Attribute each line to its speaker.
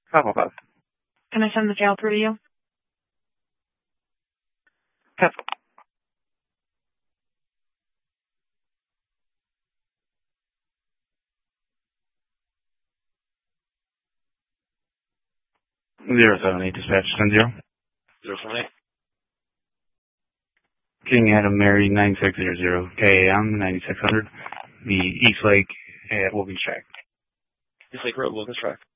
Speaker 1: 515.
Speaker 2: Can I send the jail through to you?
Speaker 1: Cancel. Zero 78 dispatch 10-0.
Speaker 3: 078.
Speaker 1: King Adam Mary 9600 KAM 9600. The East Lake at Wilkins Track.
Speaker 3: East Lake Road, Wilkins Track.